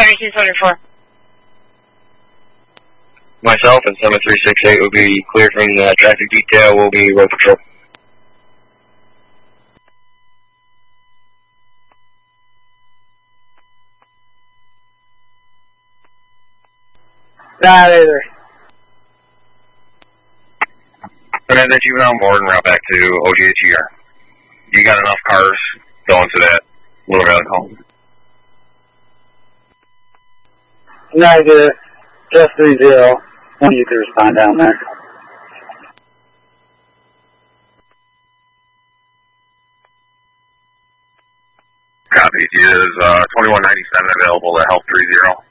3274. Myself and 7368 will be cleared from the traffic detail. We'll be road patrol. Not either. And then you on board and route back to OGHER. You got enough cars going to that Little Valley call? Negative. Just 30. When you can respond down there. Copy. Is 2197 available to help 30?